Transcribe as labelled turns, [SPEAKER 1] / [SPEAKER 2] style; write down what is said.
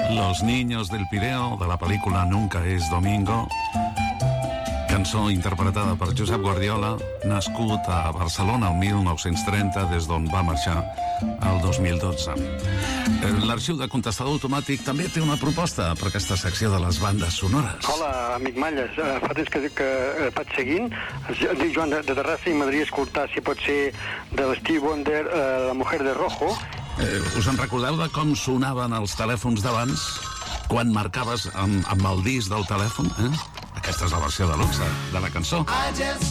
[SPEAKER 1] Los Niños del Pireo, de la pel·lícula Nunca es Domingo, cançó interpretada per Josep Guardiola, nascut a Barcelona el 1930, des d'on va marxar el 2012. L'arxiu de contestador automàtic també té una proposta per aquesta secció de les bandes sonores.
[SPEAKER 2] Hola, amic Malles. Fa temps que vaig seguint. Em dic Joan de Terrassa i m'agradaria escoltar, si pot ser, de l'Stevie Wonder, La Mujer de Rojo.
[SPEAKER 1] Us en recordeu de com sonaven els telèfons d'abans? Quan marcaves amb el disc del telèfon? Aquesta és la versió de luxe de la cançó.